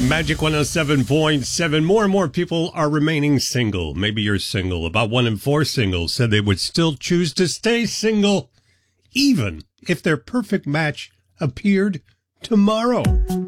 Magic 107.7. More and more people are remaining single. Maybe you're single. About 1 in 4 singles said they would still choose to stay single, even if their perfect match appeared tomorrow.